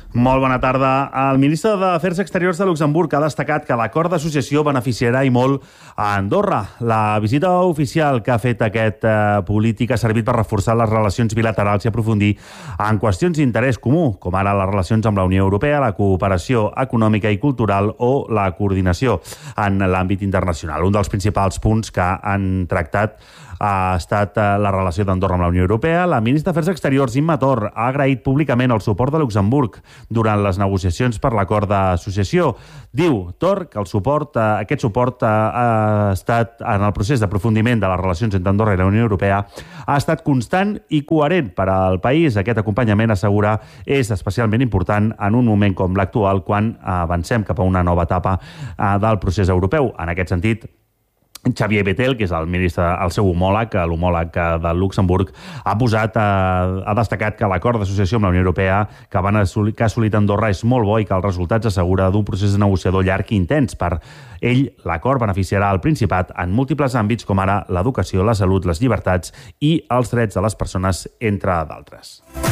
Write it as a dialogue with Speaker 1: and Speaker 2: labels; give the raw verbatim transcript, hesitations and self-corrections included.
Speaker 1: Molt bona tarda. El ministre d'Afers Exteriors de Luxemburg ha destacat que l'acord d'associació beneficiarà i molt a Andorra. La visita oficial que ha fet aquest eh, polític ha servit per reforçar les relacions bilaterals i aprofundir en qüestions d'interès comú, com ara les relacions amb la Unió Europea, la cooperació econòmica i cultural o la coordinació en l'àmbit internacional. Un dels principals punts que han tractat ha estat la relació d'Andorra amb la Unió Europea. La ministra d'Afers Exteriors, Imma Thor, ha agraït públicament el suport de Luxemburg durant les negociacions per l'acord d'associació. Diu Thor que el suport, aquest suport ha estat en el procés d'aprofundiment de les relacions entre Andorra i la Unió Europea ha estat constant i coherent per al país. Aquest acompanyament, assegura, és especialment important en un moment com l'actual, quan avancem cap a una nova etapa del procés europeu. En aquest sentit, Xavier Bettel, que és el ministre, el seu homòleg, l'homòleg de Luxemburg, ha posat, ha destacat que l'acord d'associació amb la Unió Europea que, van assolir, que ha assolit Andorra és molt bo i que els resultats assegura d'un procés de negociador llarg i intens. Per ell, l'acord beneficiarà el Principat en múltiples àmbits, com ara l'educació, la salut, les llibertats i els drets de les persones, entre d'altres.